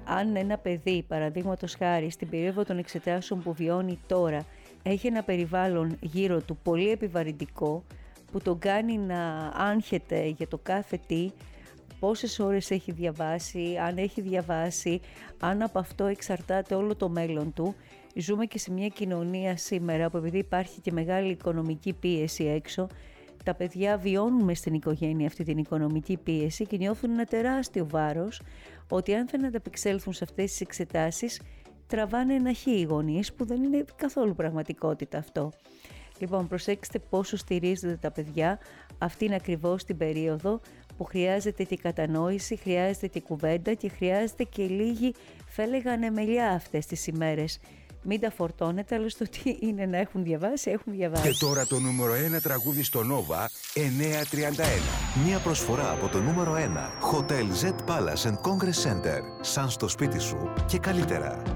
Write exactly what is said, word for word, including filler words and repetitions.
αν ένα παιδί, παραδείγματος χάρη, στην περίοδο των εξετάσεων που βιώνει τώρα, έχει ένα περιβάλλον γύρω του πολύ επιβαρυντικό, που τον κάνει να άγχεται για το κάθε τι, πόσες ώρες έχει διαβάσει, αν έχει διαβάσει, αν από αυτό εξαρτάται όλο το μέλλον του. Ζούμε και σε μια κοινωνία σήμερα που, επειδή υπάρχει και μεγάλη οικονομική πίεση έξω, τα παιδιά βιώνουν μες στην οικογένεια αυτή την οικονομική πίεση και νιώθουν ένα τεράστιο βάρος ότι αν θέλουν να ανταπεξέλθουν σε αυτές τις εξετάσεις, τραβάνε ένα χ οι γονείς, που δεν είναι καθόλου πραγματικότητα αυτό. Λοιπόν, προσέξτε πόσο στηρίζονται τα παιδιά. Αυτή είναι ακριβώς την περίοδο που χρειάζεται την κατανόηση, χρειάζεται την κουβέντα και χρειάζεται και λίγη, θα έλεγα, ανεμελιά αυτές τις ημέρες. Μην τα φορτώνετε, αλλά στο τι είναι να έχουν διαβάσει, έχουν διαβάσει. Και τώρα το νούμερο ένα τραγούδι στο Nova εννιακόσια τριάντα ένα. Μία προσφορά από το νούμερο ένα. Hotel Z Palace and Congress Center. Σαν στο σπίτι σου και καλύτερα.